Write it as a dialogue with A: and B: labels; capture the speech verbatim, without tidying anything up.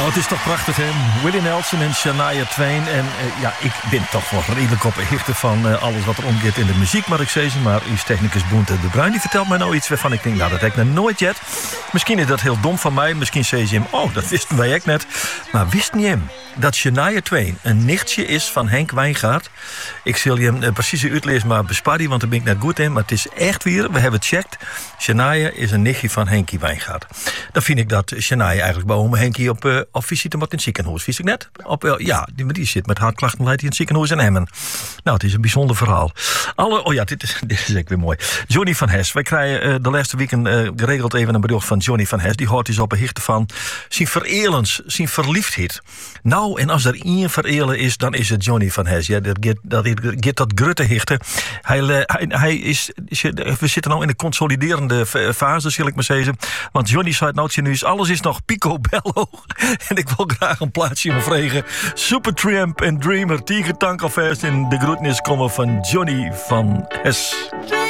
A: Oh, het is toch prachtig, hè? Willie Nelson en Shania Twain. En uh, ja, ik ben toch wel redelijk op de hichte van uh, alles wat er omgeeft in de muziek, maar ik zei ze. Maar uw technicus Boente de Bruin, die vertelt mij nou iets waarvan ik denk, nou, dat heb ik nog nooit jet. Misschien is dat heel dom van mij. Misschien zei ze hem, oh, dat wisten wij ook net. Maar wist niet hem dat Shania Twain een nichtje is van Henk Wijngaard? Ik zal je hem uh, precies uitlezen, maar bespaar die, want daar ben ik net goed in. Maar het is echt weer, we hebben het gecheckt. Shania is een nichtje van Henkie Wijngaard. Dan vind ik dat Shania eigenlijk bij ome Henkie op, uh, op visite moet in het ziekenhuis. Wist ik net? Op, uh, ja, die, die zit met hartklachten, leidt hij in het ziekenhuis in Emmen. Nou, het is een bijzonder verhaal. Alle, oh ja, dit is, dit is echt weer mooi. Johnny van Hes. Wij krijgen uh, de laatste weken uh, geregeld even een bericht van Johnny van Hes. Die hoort dus op een hichte van zijn verelens, zijn verliefdheid. Nou, en als er één verelen is, dan is het Johnny van Hes. Ja, dat gaat dat, dat, dat grutte hichte. Hij, uh, hij, hij is, we zitten nou in de consoliderende fase, zal ik maar zeggen. Want Johnny zei het nou, nu is alles is nog picobello. En ik wil graag een plaatsje in vregen. Supertramp en Dreamer, Tiger Tank alvast in de groetnis komen van Johnny van Hes.